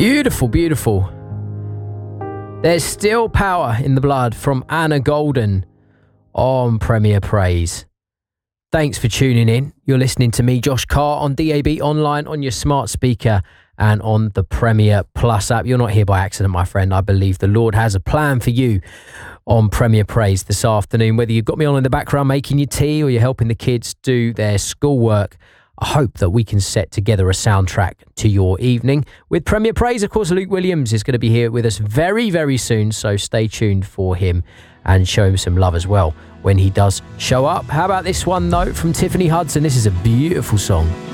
Beautiful, beautiful. There's still power in the blood from Anna Golden on Premier Praise. Thanks for tuning in. You're listening to me, Josh Carr, on DAB online, on your smart speaker and on the Premier Plus app. You're not here by accident, my friend. I believe the Lord has a plan for you on Premier Praise this afternoon. Whether you've got me on in the background making your tea or you're helping the kids do their schoolwork, I hope that we can set together a soundtrack to your evening. With Premier Praise, of course, Luke Williams is going to be here with us very, very soon, so stay tuned for him and show him some love as well when he does show up. How about this one, though, from Tiffany Hudson? This is a beautiful song.